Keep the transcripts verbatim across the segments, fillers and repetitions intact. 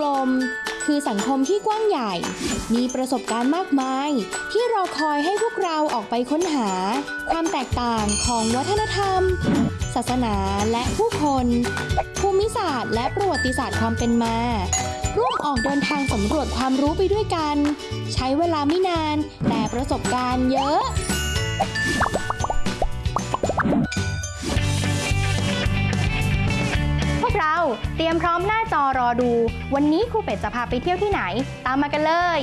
ลมคือสังคมที่กว้างใหญ่มีประสบการณ์มากมายที่รอคอยให้พวกเราออกไปค้นหาความแตกต่างของวัฒนธรรมศาสนาและผู้คนภูมิศาสตร์และประวัติศาสตร์ความเป็นมาร่วมออกเดินทางสำรวจความรู้ไปด้วยกันใช้เวลาไม่นานแต่ประสบการณ์เยอะพวกเราเตรียมพร้อมหน้าจอรอดูวันนี้ครูเป็ดจะพาไปเที่ยวที่ไหนตามมากันเลย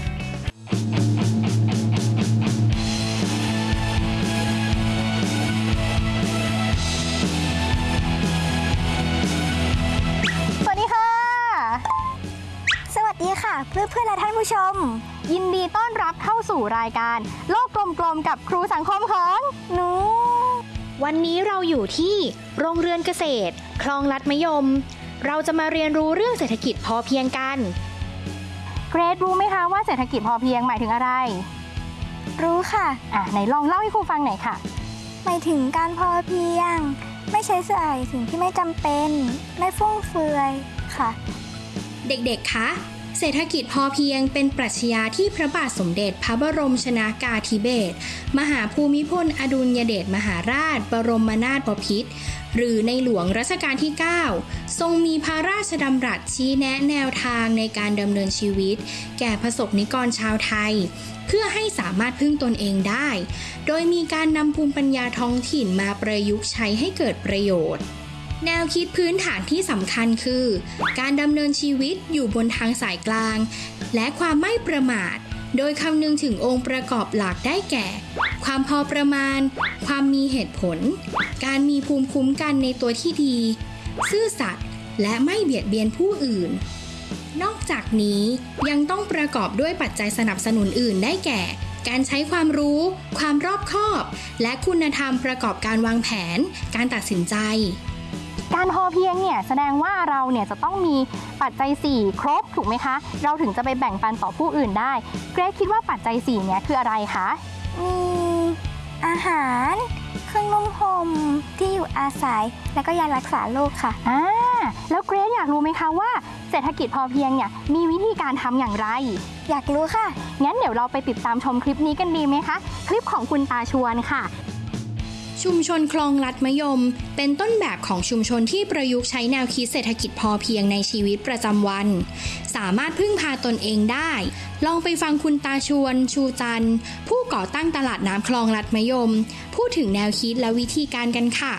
สวัสดีค่ะสวัสดีค่ะเพื่อนเพื่อนและท่านผู้ชมยินดีต้อนรับเข้าสู่รายการโลกกลมๆกับครูสังคมของหนูวันนี้เราอยู่ที่โรงเรือนเกษตรคลองลัดมะยมเราจะมาเรียนรู้เรื่องเศรษฐกิจพอเพียงกันเกรดรู้ไหมคะว่าเศรษฐกิจพอเพียงหมายถึงอะไรรู้ค่ะอ่ะไหนลองเล่าให้ครูฟังหน่อยค่ะหมายถึงการพอเพียงไม่ใช้จ่ายสิ่งที่ไม่จำเป็นไม่ฟุ่มเฟือยค่ะเด็กๆคะเศรษฐกิจพอเพียงเป็นปรัชญาที่พระบาทสมเด็จพระบรมชนกาธิเบศรมหาภูมิพลอดุลยเดชมหาราชบรมนาถบพิตรหรือในหลวงรัชกาลที่เก้าทรงมีพระราชดำรัสชี้แนะแนวทางในการดำเนินชีวิตแก่ประสบนิกรชาวไทยเพื่อให้สามารถพึ่งตนเองได้โดยมีการนำภูมิปัญญาท้องถิ่นมาประยุกต์ใช้ให้เกิดประโยชน์แนวคิดพื้นฐานที่สำคัญคือการดำเนินชีวิตอยู่บนทางสายกลางและความไม่ประมาทโดยคำนึงถึงองค์ประกอบหลักได้แก่ ความพอประมาณความมีเหตุผลการมีภูมิคุ้มกันในตัวที่ดีซื่อสัตย์และไม่เบียดเบียนผู้อื่นนอกจากนี้ยังต้องประกอบด้วยปัจจัยสนับสนุนอื่นได้แก่การใช้ความรู้ความรอบคอบและคุณธรรมประกอบการวางแผนการตัดสินใจการพอเพียงเนี่ยแสดงว่าเราเนี่ยจะต้องมีปัจจัยสี่ครบถูกไหมคะเราถึงจะไปแบ่งปันต่อผู้อื่นได้เกรซคิดว่าปัจจัยสี่เนี่ยคืออะไรคะมีอาหารเครื่องนุ่งห่มที่อยู่อาศัยและก็ยารักษาโรคค่ะอ่าแล้วเกรซอยากรู้ไหมคะว่าเศรษฐกิจพอเพียงเนี่ยมีวิธีการทำอย่างไรอยากรู้ค่ะงั้นเดี๋ยวเราไปติดตามชมคลิปนี้กันดีไหมคะคลิปของคุณตาชวนค่ะชุมชนคลองลัดมะยมเป็นต้นแบบของชุมชนที่ประยุกต์ใช้แนวคิดเศรษฐกิจพอเพียงในชีวิตประจำวันสามารถพึ่งพาตนเองได้ลองไปฟังคุณตาชวนชูจันทร์ผู้ก่อตั้งตลาดน้ำคลองลัดมะยมพูดถึงแนวคิดและวิธีการกันค่ะ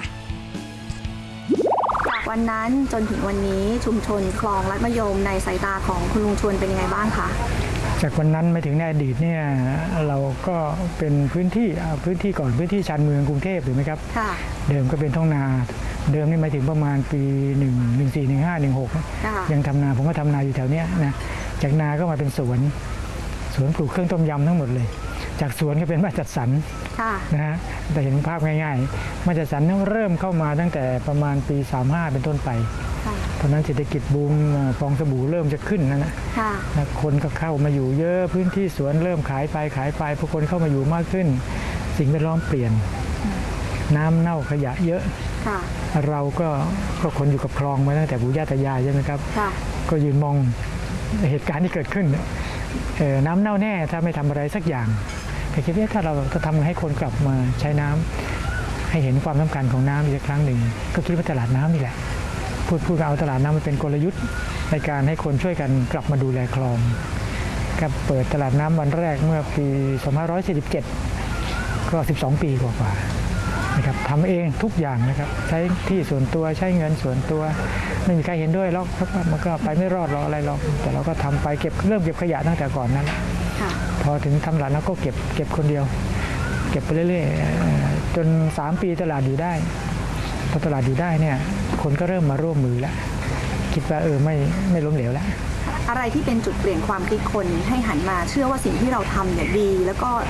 จากวันนั้นจนถึงวันนี้ชุมชนคลองลัดมะยมในสายตาของคุณลุงชวนเป็นยังไงบ้างคะจากวันนั้นมาถึงในอดีตเนี่ยเราก็เป็นพื้นที่พื้นที่ก่อนพื้นที่ชานเมืองกรุงเทพถูกไหมครับเดิมก็เป็นท้องนาเดิมนี่มาถึงประมาณปีหนึ่ง หนึ่งสี่ หนึ่งห้า หนึ่งหกยังทำนาผมก็ทำนาอยู่แถวเนี้ยนะจากนาก็มาเป็นสวนสวนปลูกเครื่องต้มยำทั้งหมดเลยจากสวนก็เป็นบ้านจัดสรรนะฮะแต่เห็นภาพง่ายๆบ้านจัดสรรเริ่มเข้ามาตั้งแต่ประมาณปีสามสิบห้าเป็นต้นไปตอนนั้นเศรษฐกิจบูมฟองสบู่เริ่มจะขึ้นนะนะคนก็เข้ามาอยู่เยอะพื้นที่สวนเริ่มขายไปขายไปพอคนเข้ามาอยู่มากขึ้นสิ่งแวดล้อมเปลี่ยนน้ำเน่าขยะเยอะเราก็ก็คนอยู่กับคลองมาตั้งแต่ปู่ย่าตายายใช่ไหมครับก็ยืนมองเหตุการณ์ที่เกิดขึ้นน้ำเน่าแน่ถ้าไม่ทำอะไรสักอย่างแต่คิดว่าถ้าเราจะทำให้คนกลับมาใช้น้ำให้เห็นความสำคัญของน้ำอีกครั้งหนึ่งก็คิดว่าตลาดน้ำนี่แหละพูดพูดเอาตลาดน้ำมาเป็นกลยุทธ์ในการให้คนช่วยกันกลับมาดูแลคลองกับเปิดตลาดน้ำวันแรกเมื่อปีสองพันห้าร้อยสี่สิบเจ็ดก็สิบสองปีกว่าๆนะครับทำเองทุกอย่างนะครับใช้ที่ส่วนตัวใช้เงินส่วนตัวไม่มีใครเห็นด้วยหรอกมันก็ไปไม่รอดหรอกอะไรหรอกแต่เราก็ทำไปเก็บเริ่มเก็บขยะตั้งแต่ก่อนนั้นพอถึงทำตลาดแล้วก็เก็บเก็บคนเดียวเก็บไปเรื่อยๆจนสามปีตลาดอยู่ได้พอตลาดอยู่ได้เนี่ยคนก็เริ่มมาร่วมมือแล้วคิดว่าเออไม่ไม่ล้มเหลวแล้วอะไรที่เป็นจุดเปลี่ยนความคิดคนให้หันมาเชื่อว่าสิ่งที่เราทำเนี่ยดีแล้วก็